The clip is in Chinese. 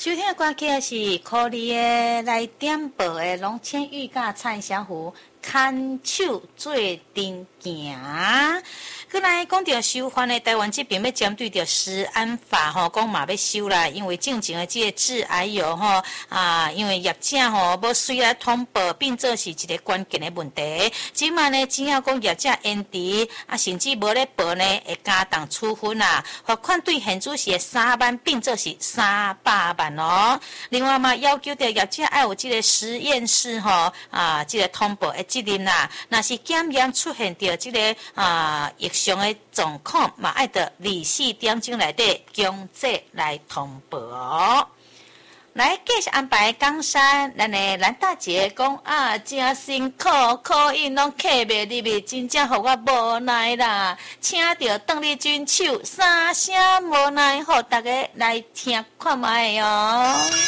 收听的歌曲是可里的来点播的龙千玉甲蔡小虎牵手做阵行。过来讲到收翻的台湾这边要针对着食安法吼，讲嘛要收啦，因为正经的这个致癌油吼因为业者吼要随来通报，变做是一个关键的问题。即卖呢，只要讲业者延迟甚至无咧报呢，会加重处分啦，罚款对现主是3万，变做是300万哦。另外嘛，要求着业者要有这个实验室吼这个通报的责任啦。若是检验出现着这个异常的状况，嘛爱到24点钟内底强制来通报哦。来继续安排江山，咱的蓝大姐讲真辛苦，考验拢刻袂入去，真正互我无奈啦，请着邓丽君手三声无奈，互大家来听看卖哦。